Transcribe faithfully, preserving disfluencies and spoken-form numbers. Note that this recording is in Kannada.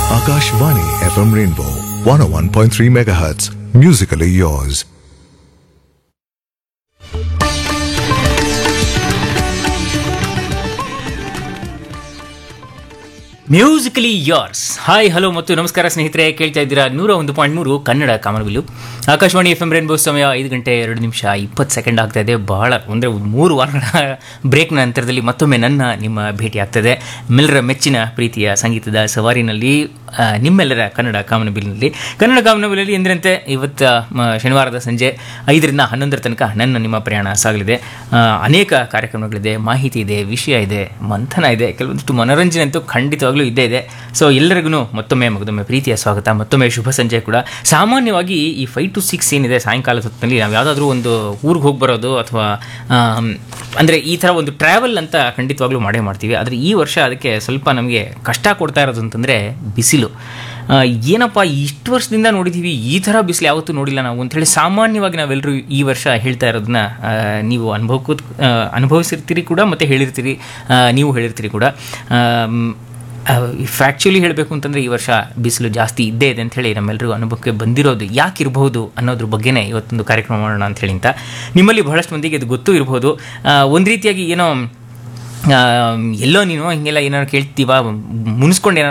Akashvani F M Rainbow one oh one point three megahertz. Musically yours. Musically yours. Hi hello ಮತ್ತು ನಮಸ್ಕಾರ ಸ್ನೇಹಿತರೆ, ಕೇಳ್ತಾ ಇದ್ದೀರಾ ನೂರ ಒಂದು ಪಾಯಿಂಟ್ ಮೂರು ಕನ್ನಡ ಕಾಮನಬಿಲ್ಲು ಆಕಾಶವಾಣಿ ಎಫ್ ಎಂ ರೇನ್ಬೋ. ಸಮಯ ಐದು ಗಂಟೆ ಎರಡು ನಿಮಿಷ ಇಪ್ಪತ್ತು ಸೆಕೆಂಡ್ ಆಗ್ತಾ ಇದೆ. ಬಹಳ ಅಂದರೆ ಮೂರು ವಾರಗಳ ಬ್ರೇಕ್ನ ನಂತರದಲ್ಲಿ ಮತ್ತೊಮ್ಮೆ ನನ್ನ ನಿಮ್ಮ ಭೇಟಿ ಆಗ್ತದೆ ಮೆಲ್ಲರ ಮೆಚ್ಚಿನ ಪ್ರೀತಿಯ ಸಂಗೀತದ ಸವಾರಿನಲ್ಲಿ, ನಿಮ್ಮೆಲ್ಲರ ಕನ್ನಡ ಕಾಮನಬಿಲ್ನಲ್ಲಿ. ಕನ್ನಡ ಕಾಮನಬಿಲ್ಲಲ್ಲಿ ಎಂದಿನಂತೆ ಇವತ್ತು ಶನಿವಾರದ ಸಂಜೆ ಐದರಿಂದ ಹನ್ನೊಂದರ ತನಕ ನನ್ನ ನಿಮ್ಮ ಪ್ರಯಾಣ ಸಾಗಲಿದೆ. ಅನೇಕ ಕಾರ್ಯಕ್ರಮಗಳಿದೆ, ಮಾಹಿತಿ ಇದೆ, ವಿಷಯ ಇದೆ, ಮಂಥನ ಇದೆ, ಕೆಲವೊಂದಿಷ್ಟು ಮನೋರಂಜನೆ ಅಂತೂ ಖಂಡಿತವಾಗ್ಲೂ ಇದ್ದೇ ಇದೆ. ಸೊ ಎಲ್ಲರಿಗೂ ಮತ್ತೊಮ್ಮೆ ಮಗದೊಮ್ಮೆ ಪ್ರೀತಿಯ ಸ್ವಾಗತ, ಮತ್ತೊಮ್ಮೆ ಶುಭ ಸಂಜೆ ಕೂಡ. ಸಾಮಾನ್ಯವಾಗಿ ಈ ಫೈವ್ ಟು ಸಿಕ್ಸ್ ಏನಿದೆ ಸಾಯಂಕಾಲದ ಹೊತ್ತಿನಲ್ಲಿ ನಾವು ಯಾವುದಾದ್ರೂ ಒಂದು ಊರಿಗೆ ಹೋಗಿ ಬರೋದು ಅಥವಾ ಅಂದರೆ ಈ ಥರ ಒಂದು ಟ್ರಾವೆಲ್ ಅಂತ ಖಂಡಿತವಾಗ್ಲೂ ಮಾಡೇ ಮಾಡ್ತೀವಿ. ಆದರೆ ಈ ವರ್ಷ ಅದಕ್ಕೆ ಸ್ವಲ್ಪ ನಮಗೆ ಕಷ್ಟ ಕೊಡ್ತಾ ಇರೋದು ಅಂತಂದರೆ ಬಿಸಿಲು. ಏನಪ್ಪ ಇಷ್ಟು ವರ್ಷದಿಂದ ನೋಡಿದ್ದೀವಿ, ಈ ಥರ ಬಿಸಿಲು ಯಾವತ್ತೂ ನೋಡಿಲ್ಲ ನಾವು ಅಂಥೇಳಿ ಸಾಮಾನ್ಯವಾಗಿ ನಾವೆಲ್ಲರೂ ಈ ವರ್ಷ ಹೇಳ್ತಾ ಇರೋದನ್ನ ನೀವು ಅನುಭವಕ್ಕೂ ಅನುಭವಿಸಿರ್ತೀರಿ ಕೂಡ, ಮತ್ತು ಹೇಳಿರ್ತೀರಿ, ನೀವು ಹೇಳಿರ್ತೀರಿ ಕೂಡ. ಫ್ಯಾಕ್ಚುಲಿ ಹೇಳಬೇಕು ಅಂತಂದರೆ ಈ ವರ್ಷ ಬಿಸಿಲು ಜಾಸ್ತಿ ಇದ್ದೇ ಇದೆ ಅಂಥೇಳಿ ನಮ್ಮೆಲ್ಲರಿಗೂ ಅನುಭವಕ್ಕೆ ಬಂದಿರೋದು ಯಾಕಿರ್ಬೋದು ಅನ್ನೋದ್ರ ಬಗ್ಗೆನೇ ಇವತ್ತೊಂದು ಕಾರ್ಯಕ್ರಮ ಮಾಡೋಣ ಅಂಥೇಳಿ ಅಂತ. ನಿಮ್ಮಲ್ಲಿ ಬಹಳಷ್ಟು ಮಂದಿಗೆ ಇದು ಗೊತ್ತೂ ಇರ್ಬೋದು. ಒಂದು ರೀತಿಯಾಗಿ ಏನೋ ಎಲ್ಲೋ ನೀನು ಹಿಂಗೆಲ್ಲ ಏನಾದ್ರು ಕೇಳ್ತೀವ ಮುನಿಸ್ಕೊಂಡು